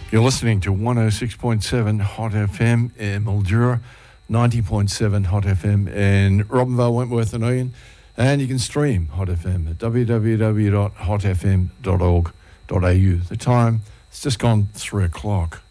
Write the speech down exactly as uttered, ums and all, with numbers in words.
You're listening to one oh six point seven Hot F M in Mildura, ninety point seven Hot F M in Robinvale, Wentworth and Egan. And you can stream Hot F M at w w w dot hot f m dot org dot a u. The time, it's just gone three o'clock.